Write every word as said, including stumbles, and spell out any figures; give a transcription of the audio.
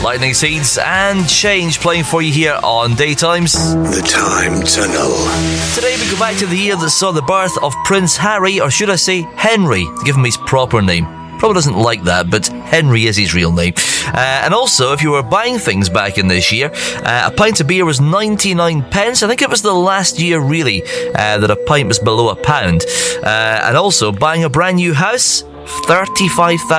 Lightning Seeds and Change playing for you here on Daytimes. The Time Tunnel. Today we go back to the year that saw the birth of Prince Harry, or should I say Henry, give him his proper name. Probably doesn't like that, but Henry is his real name. Uh, and also, if you were buying things back in this year, uh, a pint of beer was ninety-nine pence. I think it was the last year, really, uh, that a pint was below a pound. Uh, and also, buying a brand new house, thirty-five thousand